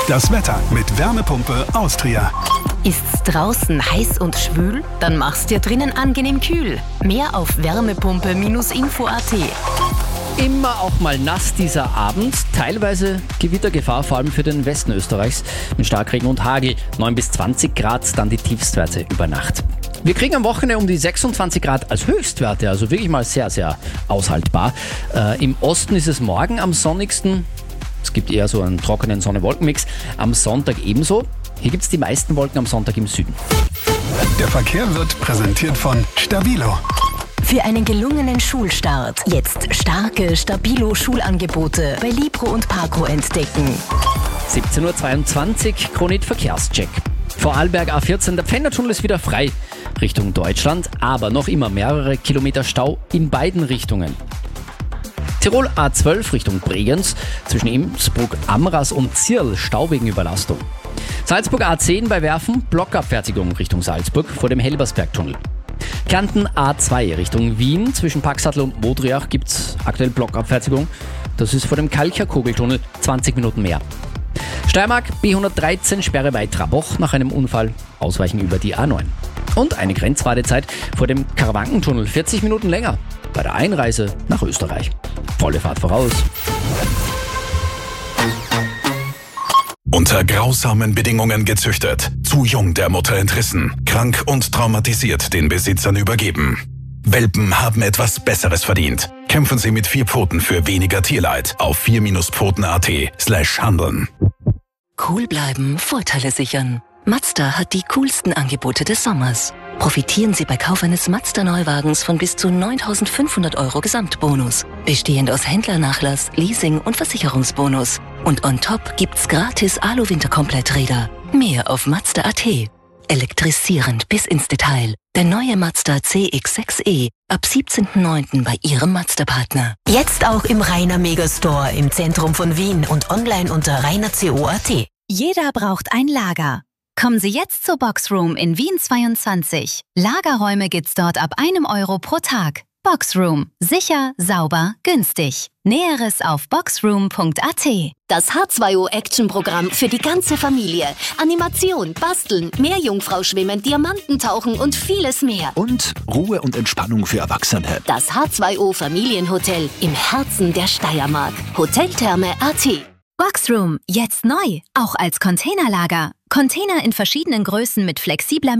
Das Wetter mit Wärmepumpe Austria. Ist's draußen heiß und schwül? Dann mach's dir drinnen angenehm kühl. Mehr auf wärmepumpe-info.at. Immer auch mal nass dieser Abend. Teilweise Gewittergefahr, vor allem für den Westen Österreichs. Mit Starkregen und Hagel. 9 bis 20 Grad, dann die Tiefstwerte über Nacht. Wir kriegen am Wochenende um die 26 Grad als Höchstwerte, also wirklich mal sehr, sehr aushaltbar. Im Osten ist es morgen am sonnigsten. Es gibt eher so einen trockenen Sonne-Wolken-Mix. Am Sonntag ebenso. Hier gibt es die meisten Wolken am Sonntag im Süden. Der Verkehr wird präsentiert von Stabilo. Für einen gelungenen Schulstart jetzt starke Stabilo-Schulangebote bei Libro und Parco entdecken. 17.22 Uhr, Kronit Verkehrscheck. Vorarlberg A14, der Pfändertunnel ist wieder frei Richtung Deutschland, aber noch immer mehrere Kilometer Stau in beiden Richtungen. Tirol A12 Richtung Bregenz, zwischen Innsbruck, Amras und Zirl, Stau wegen Überlastung. Salzburg A10 bei Werfen, Blockabfertigung Richtung Salzburg vor dem Helbersbergtunnel. Kärnten A2 Richtung Wien, zwischen Paxatl und Modriach gibt es aktuell Blockabfertigung. Das ist vor dem Kalcher-Kogeltunnel, 20 Minuten mehr. Steiermark B113 Sperre bei Traboch nach einem Unfall, ausweichen über die A9. Und eine Grenzwartezeit vor dem Karawankentunnel, 40 Minuten länger bei der Einreise nach Österreich. Volle Fahrt voraus. Unter grausamen Bedingungen gezüchtet, zu jung der Mutter entrissen, krank und traumatisiert den Besitzern übergeben. Welpen haben etwas Besseres verdient. Kämpfen Sie mit 4 Pfoten für weniger Tierleid auf 4-pfoten.at/handeln. Cool bleiben, Vorteile sichern. Mazda hat die coolsten Angebote des Sommers. Profitieren Sie bei Kauf eines Mazda-Neuwagens von bis zu 9.500 € Gesamtbonus. Bestehend aus Händlernachlass, Leasing und Versicherungsbonus. Und on top gibt's gratis Alu-Winterkompletträder. Mehr auf Mazda.at. Elektrisierend bis ins Detail. Der neue Mazda CX-6e ab 17.09. bei Ihrem Mazda-Partner. Jetzt auch im Rainer Megastore im Zentrum von Wien und online unter rainerco.at. Jeder braucht ein Lager. Kommen Sie jetzt zur Boxroom in Wien 22. Lagerräume gibt's dort ab 1 € pro Tag. Boxroom. Sicher, sauber, günstig. Näheres auf boxroom.at. Das H2O-Action-Programm für die ganze Familie. Animation, Basteln, Meerjungfrau-Schwimmen, Diamantentauchen und vieles mehr. Und Ruhe und Entspannung für Erwachsene. Das H2O-Familienhotel im Herzen der Steiermark. Hoteltherme.at. Boxroom, jetzt neu, auch als Containerlager. Container in verschiedenen Größen mit flexibler